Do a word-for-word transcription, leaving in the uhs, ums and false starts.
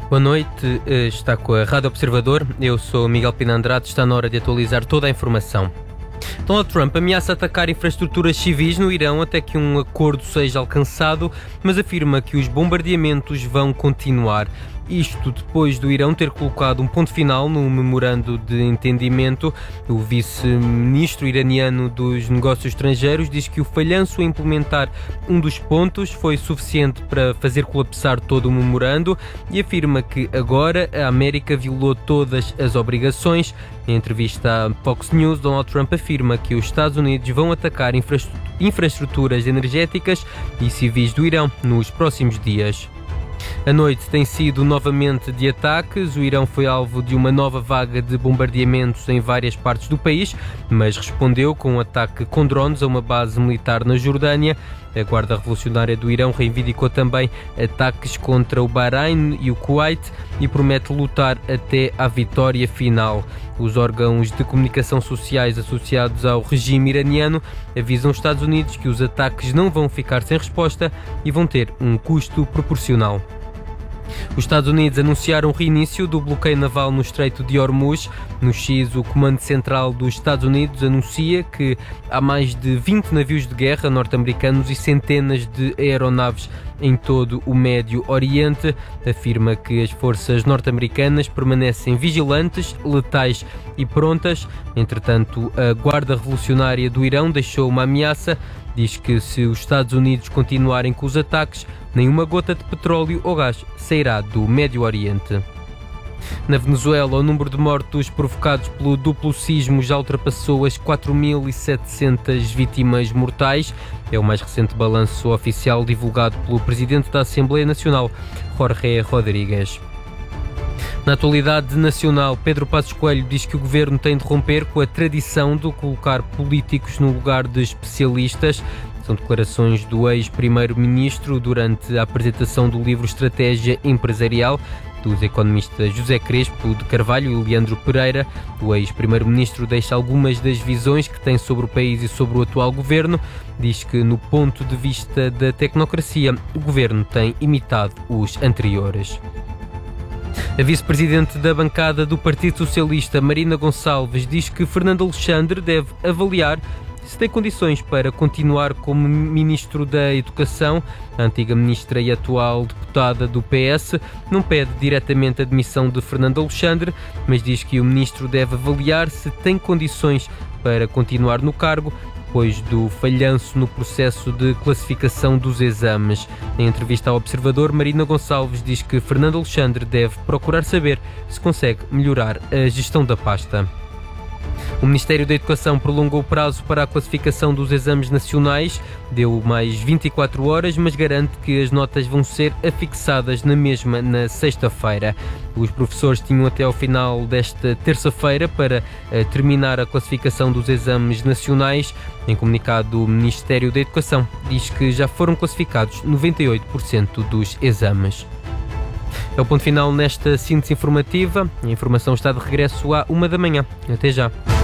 Boa noite, está com a Rádio Observador. Eu sou Miguel Pina Andrade. Está na hora de atualizar toda a informação. Donald Trump ameaça atacar infraestruturas civis no Irão até que um acordo seja alcançado, mas afirma que os bombardeamentos vão continuar. Isto depois do Irão ter colocado um ponto final no memorando de entendimento. O vice-ministro iraniano dos negócios estrangeiros diz que o falhanço em implementar um dos pontos foi suficiente para fazer colapsar todo o memorando e afirma que agora a América violou todas as obrigações. Em entrevista à Fox News, Donald Trump afirma que os Estados Unidos vão atacar infra- infraestruturas energéticas e civis do Irão nos próximos dias. A noite tem sido novamente de ataques. O Irão foi alvo de uma nova vaga de bombardeamentos em várias partes do país, mas respondeu com um ataque com drones a uma base militar na Jordânia. A Guarda Revolucionária do Irão reivindicou também ataques contra o Bahrein e o Kuwait e promete lutar até à vitória final. Os órgãos de comunicação sociais associados ao regime iraniano avisam os Estados Unidos que os ataques não vão ficar sem resposta e vão ter um custo proporcional. Os Estados Unidos anunciaram o reinício do bloqueio naval no Estreito de Hormuz. No X, o Comando Central dos Estados Unidos anuncia que há mais de vinte navios de guerra norte-americanos e centenas de aeronaves em todo o Médio Oriente. Afirma que as forças norte-americanas permanecem vigilantes, letais e prontas. Entretanto, a Guarda Revolucionária do Irão deixou uma ameaça. Diz que se os Estados Unidos continuarem com os ataques, nenhuma gota de petróleo ou gás sairá do Médio Oriente. Na Venezuela, o número de mortos provocados pelo duplo sismo já ultrapassou as quatro mil e setecentas vítimas mortais. É o mais recente balanço oficial divulgado pelo Presidente da Assembleia Nacional, Jorge Rodríguez. Na atualidade nacional, Pedro Passos Coelho diz que o governo tem de romper com a tradição de colocar políticos no lugar de especialistas. São declarações do ex-primeiro-ministro durante a apresentação do livro Estratégia Empresarial dos economistas José Crespo de Carvalho e Leandro Pereira. O ex-primeiro-ministro deixa algumas das visões que tem sobre o país e sobre o atual governo. Diz que, no ponto de vista da tecnocracia, o governo tem imitado os anteriores. A vice-presidente da bancada do Partido Socialista, Marina Gonçalves, diz que Fernando Alexandre deve avaliar se tem condições para continuar como Ministro da Educação. A antiga ministra e atual deputada do P S não pede diretamente a demissão de Fernando Alexandre, mas diz que o ministro deve avaliar se tem condições para continuar no cargo, depois do falhanço no processo de classificação dos exames. Em entrevista ao Observador, Marina Gonçalves diz que Fernando Alexandre deve procurar saber se consegue melhorar a gestão da pasta. O Ministério da Educação prolongou o prazo para a classificação dos exames nacionais, deu mais vinte e quatro horas, mas garante que as notas vão ser afixadas na mesma na sexta-feira. Os professores tinham até ao final desta terça-feira para uh, terminar a classificação dos exames nacionais. Em comunicado, o Ministério da Educação diz que já foram classificados noventa e oito por cento dos exames. É o ponto final nesta síntese informativa. A informação está de regresso à uma da manhã. Até já.